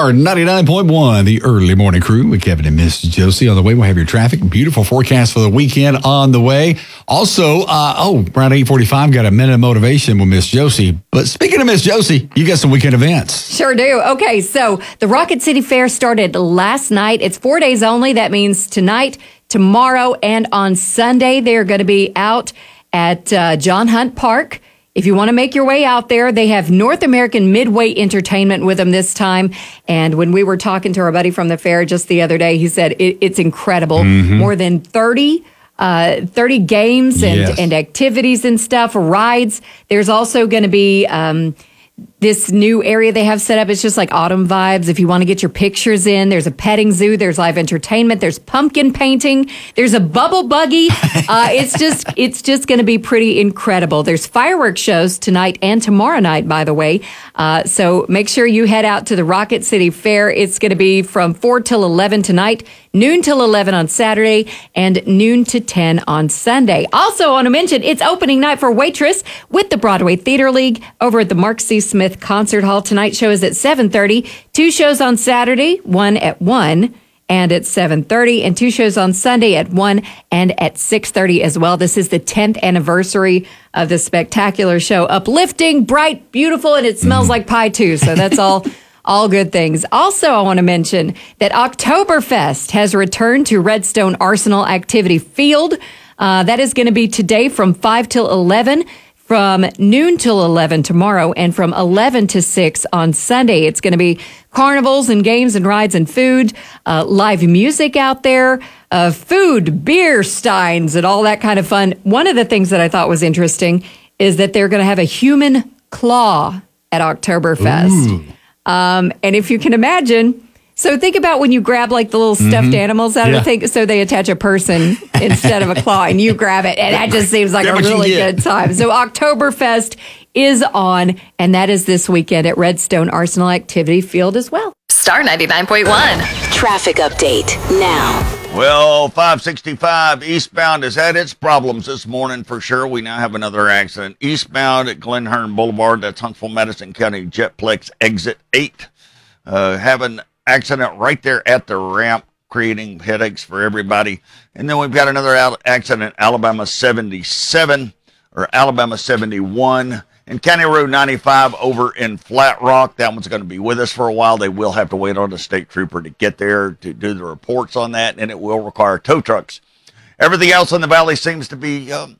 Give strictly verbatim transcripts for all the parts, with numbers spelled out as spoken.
are ninety-nine point one, the early morning crew with Kevin and Miss Josie on the way. We'll have your traffic. Beautiful forecast for the weekend on the way. Also, uh, oh, around eight forty-five, got a minute of motivation with Miss Josie. But speaking of Miss Josie, you got some weekend events. Sure do. Okay, so the Rocket City Fair started last night. It's four days only. That means tonight, tomorrow, and on Sunday, they're going to be out at uh, John Hunt Park. If you want to make your way out there, they have North American Midway Entertainment with them this time. And when we were talking to our buddy from the fair just the other day, he said it, it's incredible. Mm-hmm. More than thirty, uh, thirty games and, yes. and activities and stuff, rides. There's also going to be um, this new area they have set up. It's just like autumn vibes. If you want to get your pictures in, there's a petting zoo, there's live entertainment, there's pumpkin painting, there's a bubble buggy. Uh, it's just it's just going to be pretty incredible. There's fireworks shows tonight and tomorrow night, by the way. Uh, so make sure you head out to the Rocket City Fair. It's going to be from four till eleven tonight, noon till eleven on Saturday, and noon to ten on Sunday. Also, I want to mention, it's opening night for Waitress with the Broadway Theater League over at the Mark C. Smith Concert Hall. Tonight's show is at seven thirty. Two shows on Saturday, one at one and at seven thirty, and two shows on Sunday at one and at six thirty as well. This is the tenth anniversary of the spectacular show. Uplifting, bright, beautiful, and it smells like pie too. So that's all all good things. Also, I want to mention that Oktoberfest has returned to Redstone Arsenal Activity Field. Uh, that is going to be today from five till eleven. From noon till eleven tomorrow, and from eleven to six on Sunday. It's going to be carnivals and games and rides and food, uh, live music out there, uh, food, beer steins, and all that kind of fun. One of the things that I thought was interesting is that they're going to have a human claw at Oktoberfest. Um, and if you can imagine... So think about when you grab like the little stuffed mm-hmm. animals out yeah. of the thing. So they attach a person instead of a claw and you grab it. And that just seems like grab a really good time. So Oktoberfest is on, and that is this weekend at Redstone Arsenal Activity Field as well. Star ninety-nine point one. Traffic update now. Well, five sixty-five eastbound has had its problems this morning for sure. We now have another accident. Eastbound at Glenhern Boulevard, that's Huntsville-Madison County Jetplex exit eight. Uh, having accident right there at the ramp, creating headaches for everybody. And then we've got another out accident, Alabama seventy-seven, or Alabama seventy-one, and County Road ninety-five over in Flat Rock. That one's going to be with us for a while. They will have to wait on a state trooper to get there to do the reports on that, and it will require tow trucks. Everything else in the valley seems to be um,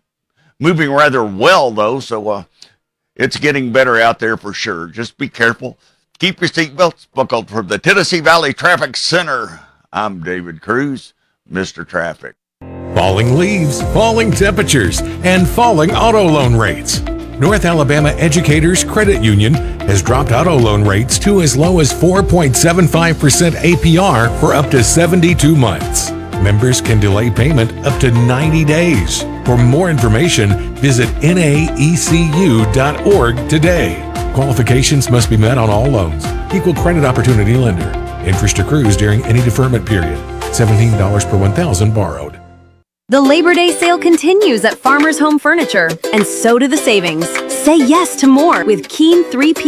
moving rather well, though, so uh, it's getting better out there for sure. Just be careful. Keep your seatbelts buckled. For the Tennessee Valley Traffic Center, I'm David Cruz, Mister Traffic. Falling leaves, falling temperatures, and falling auto loan rates. North Alabama Educators Credit Union has dropped auto loan rates to as low as four point seven five percent A P R for up to seventy-two months. Members can delay payment up to ninety days. For more information, visit N A E C U dot org today. Qualifications must be met on all loans. Equal credit opportunity lender. Interest accrues during any deferment period. seventeen dollars per one thousand borrowed. The Labor Day sale continues at Farmers Home Furniture, and so do the savings. Say yes to more with Keen three P